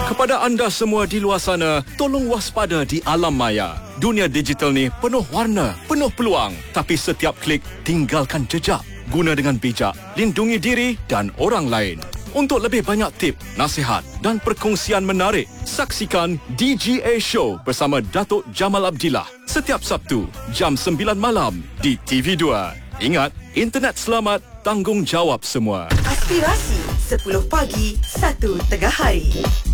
Kepada anda semua di luar sana, tolong waspada di alam maya. Dunia digital ni penuh warna, penuh peluang. Tapi setiap klik, tinggalkan jejak. Guna dengan bijak, lindungi diri dan orang lain. Untuk lebih banyak tip, nasihat dan perkongsian menarik, saksikan DGA Show bersama Datuk Jamal Abdillah setiap Sabtu, jam 9 malam di TV2. Ingat, internet selamat, tanggungjawab semua. Aspirasi 10 pagi, 1 tengah hari.